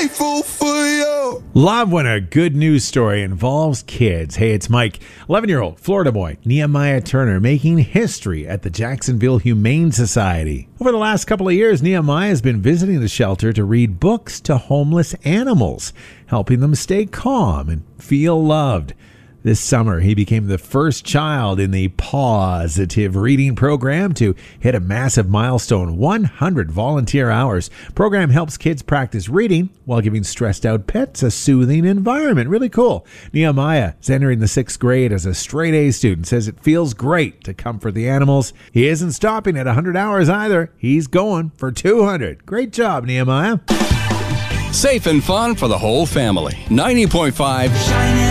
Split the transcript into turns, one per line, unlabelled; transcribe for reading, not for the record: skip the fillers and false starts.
grateful for you.
Love when a good news story involves kids. Hey, it's Mike, 11-year-old Florida boy Nehemiah Turner, making history at the Jacksonville Humane Society. Over the last couple of years, Nehemiah has been visiting the shelter to read books to homeless animals, helping them stay calm and feel loved. This summer, he became the first child in the Positive Reading program to hit a massive milestone, 100 volunteer hours. Program helps kids practice reading while giving stressed out pets a soothing environment. Really cool. Nehemiah is entering the 6th grade as a straight A student, says it feels great to comfort the animals. He isn't stopping at 100 hours either. He's going for 200. Great job, Nehemiah.
Safe and fun for the whole family. 90.5